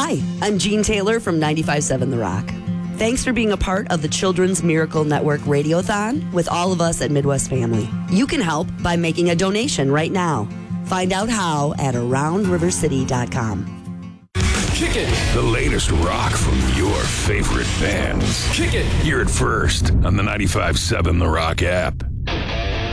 Hi, I'm Jean Taylor from 95.7 The Rock. Thanks for being a part of the Children's Miracle Network Radiothon with all of us at Midwest Family. You can help by making a donation right now. Find out how at AroundRiverCity.com. Kick it. The latest rock from your favorite bands. Kick it. Hear it first on the 95.7 The Rock app.